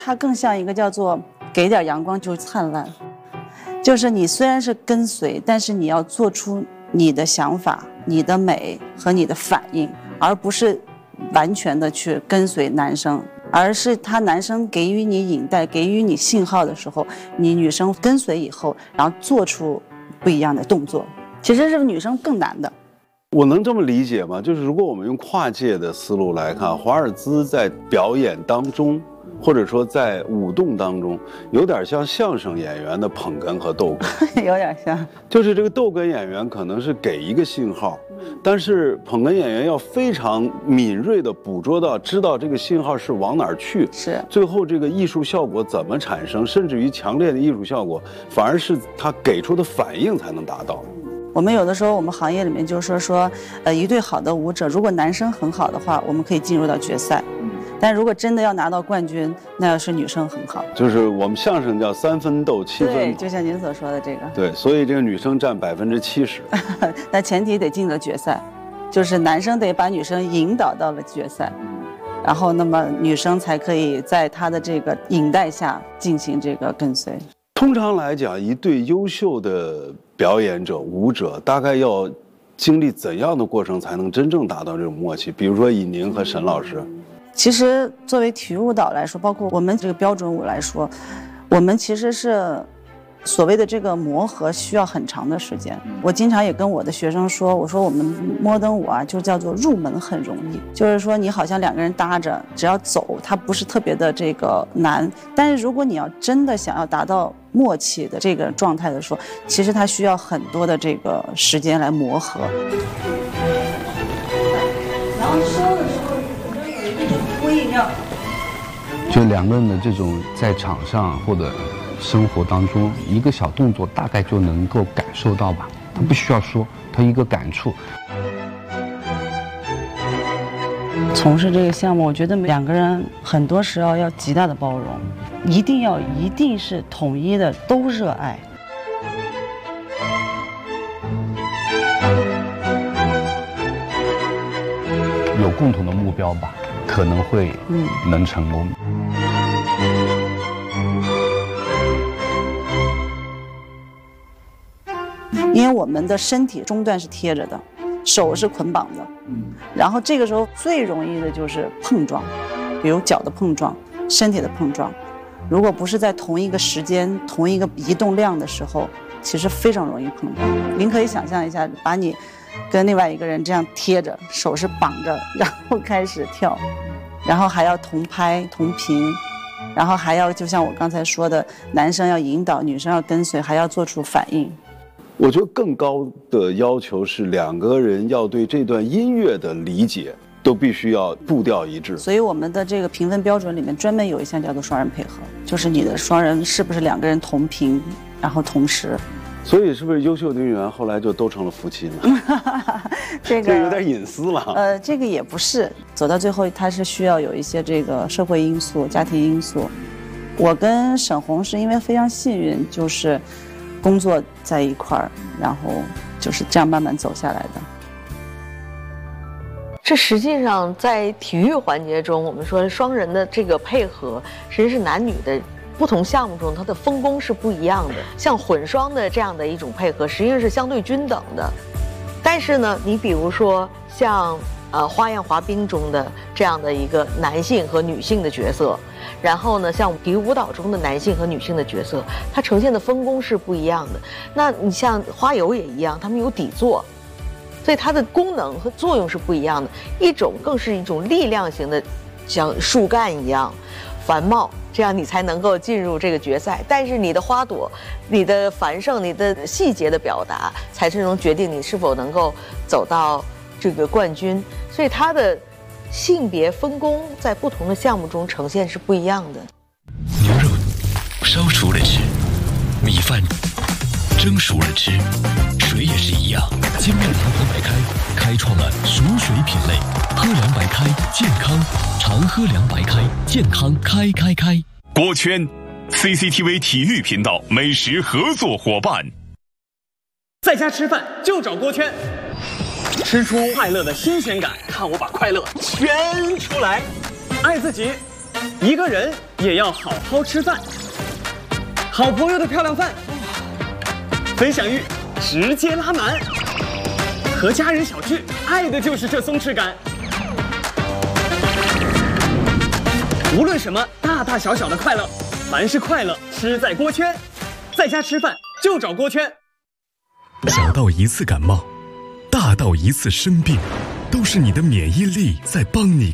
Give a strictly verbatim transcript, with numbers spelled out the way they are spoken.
它更像一个叫做给点阳光就灿烂，就是你虽然是跟随，但是你要做出你的想法、你的美和你的反应，而不是完全的去跟随男生，而是他男生给予你引带、给予你信号的时候，你女生跟随以后，然后做出不一样的动作。其实是女生更难的。 我能这么理解吗？就是如果我们用跨界的思路来看，华尔兹在表演当中，或者说在舞动当中，有点像相声演员的捧哏和逗哏， 有点像。 就是这个逗哏演员可能是给一个信号，但是捧哏演员要非常敏锐地捕捉到，知道这个信号是往哪儿去， 是最后这个艺术效果怎么产生，甚至于强烈的艺术效果，反而是他给出的反应才能达到。 我们有的时候，我们行业里面就是说说，呃，一对好的舞者，如果男生很好的话，我们可以进入到决赛。但如果真的要拿到冠军，那要是女生很好。 就是我们相声叫三分斗七分。 对，就像您所说的这个。 对，所以这个女生占百分之七十。 那前提得进了决赛，就是男生得把女生引导到了决赛，然后那么女生才可以在他的这个引带下进行这个跟随。 通常来讲，一对优秀的表演者、舞者，大概要经历怎样的过程才能真正达到这种默契？比如说以您和沈老师， 其实作为体育舞蹈来说，包括我们这个标准舞来说，我们其实是所谓的这个磨合需要很长的时间。我经常也跟我的学生说，我说我们摩登舞啊，就叫做入门很容易，就是说你好像两个人搭着，只要走，它不是特别的这个难。但是如果你要真的想要达到默契的这个状态的时候，其实它需要很多的这个时间来磨合。然后收的时候，我就有一种呼应要， 就两个人的这种在场上或者生活当中，一个小动作大概就能够感受到吧，他不需要说，他一个感触。 从事这个项目，我觉得两个人很多时候要极大的包容，一定要一定是统一的，都热爱。 有共同的目标吧，可能会嗯能成功。 因为我们的身体中段是贴着的，手是捆绑的，然后这个时候最容易的就是碰撞，比如脚的碰撞、身体的碰撞。如果不是在同一个时间、同一个移动量的时候，其实非常容易碰撞。您可以想象一下，把你跟另外一个人这样贴着，手是绑着，然后开始跳，然后还要同拍同频，然后还要就像我刚才说的，男生要引导，女生要跟随，还要做出反应。 我觉得更高的要求是两个人要对这段音乐的理解都必须要步调一致。 所以我们的这个评分标准里面专门有一项叫做双人配合，就是你的双人是不是两个人同频，然后同时。 所以是不是优秀的运动员后来就都成了夫妻呢？ 这个这有点隐私了。 呃，这个也不是，走到最后它是需要有一些这个社会因素、家庭因素。我跟沈红是因为非常幸运，就是工作在一块儿，然后就是这样慢慢走下来的。 这实际上在体育环节中，我们说双人的这个配合，实际是男女的不同项目中它的分工是不一样的。像混双的这样的一种配合，实际上是相对均等的。但是呢，你比如说像呃花样滑冰中的这样的一个男性和女性的角色，然后呢，像体育舞蹈中的男性和女性的角色，它呈现的分工是不一样的。那你像花游也一样，他们有底座，所以它的功能和作用是不一样的。一种更是一种力量型的，像树干一样繁茂，这样你才能够进入这个决赛。但是你的花朵、你的繁盛、你的细节的表达，才是能决定你是否能够走到这个冠军。所以它的性别分工在不同的项目中呈现是不一样的。 牛肉烧熟了吃，米饭蒸熟了吃，水也是一样。精酿长河白开开创了熟水品类，喝凉白开健康，常喝凉白开健康开开开。 锅圈 C C T V 体育频道美食合作伙伴。 在家吃饭就找锅圈，吃出快乐的新鲜感，看我把快乐全出来。爱自己， 一个人也要好好吃饭。好朋友的漂亮饭，分享欲直接拉满。和家人小聚，爱的就是这松弛感。无论什么大大小小的快乐，凡是快乐吃在锅圈。在家吃饭就找锅圈。 小到一次感冒，大到一次生病，都是你的免疫力在帮你